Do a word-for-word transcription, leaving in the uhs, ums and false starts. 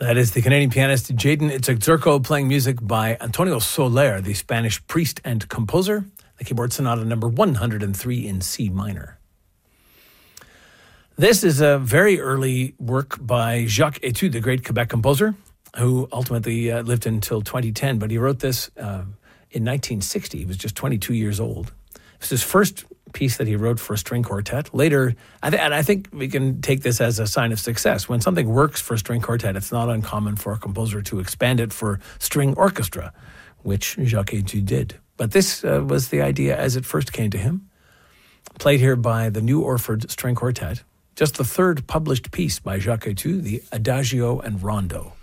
That is the Canadian pianist Jaden Itzerco playing music by Antonio Soler, the Spanish priest and composer. The keyboard sonata number one hundred three in C minor. This is a very early work by Jacques Etude, the great Quebec composer, who ultimately uh, lived until twenty ten, but he wrote this uh, in nineteen sixty. He was just twenty-two years old. It was his first piece that he wrote for a string quartet. Later, I th- and I think we can take this as a sign of success. When something works for a string quartet, it's not uncommon for a composer to expand it for string orchestra, which Jacques Etude did. But this uh, was the idea as it first came to him. Played here by the New Orford String Quartet. Just the third published piece by Jacques Etude, the Adagio and Rondo.